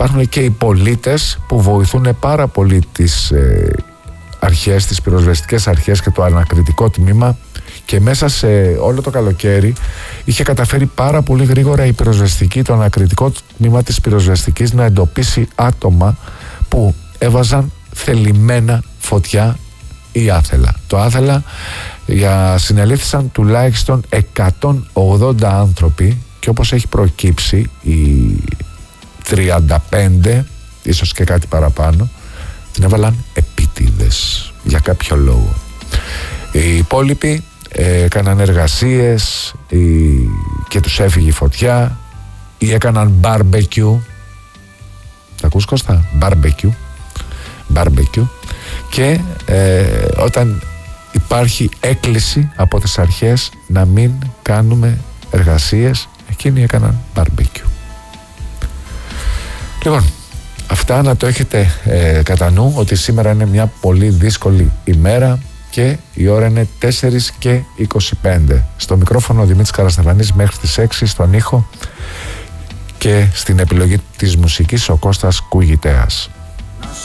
υπάρχουν και οι πολίτες που βοηθούν πάρα πολύ τις αρχές, τις πυροσβεστικές αρχές και το ανακριτικό τμήμα, και μέσα σε όλο το καλοκαίρι είχε καταφέρει πάρα πολύ γρήγορα η πυροσβεστική, το ανακριτικό τμήμα της πυροσβεστικής, να εντοπίσει άτομα που έβαζαν θελημένα φωτιά ή άθελα. Το άθελα συνελήφθησαν τουλάχιστον 180 άνθρωποι, και όπως έχει προκύψει, οι 35, ίσως και κάτι παραπάνω, την έβαλαν επίτηδες για κάποιο λόγο. Οι υπόλοιποι έκαναν εργασίες και τους έφυγε η φωτιά, ή έκαναν barbecue. Τα ακούς, Κώστα? Barbecue. Και όταν υπάρχει έκκληση από τις αρχές να μην κάνουμε εργασίες, εκείνοι έκαναν barbecue. Λοιπόν, αυτά να το έχετε κατά νου, ότι σήμερα είναι μια πολύ δύσκολη ημέρα και η ώρα είναι 4:25. Στο μικρόφωνο ο Δημήτρης Καραστεφανής μέχρι τις 6, στον ήχο και στην επιλογή της μουσικής ο Κώστας Κουγητέας.